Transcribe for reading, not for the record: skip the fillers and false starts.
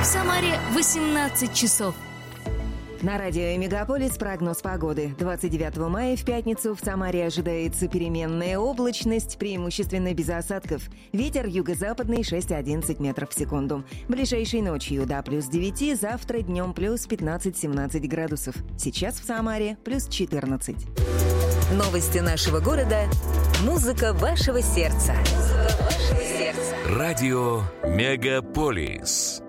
Самаре 18 часов. На радио «Мегаполис» прогноз погоды. 29 мая в пятницу в Самаре ожидается переменная облачность, преимущественно без осадков. Ветер юго-западный 6-11 метров в секунду. Ближайшей ночью до плюс 9, завтра днем плюс 15-17 градусов. Сейчас в Самаре плюс 14. Новости нашего города. Музыка вашего сердца. Радио «Мегаполис».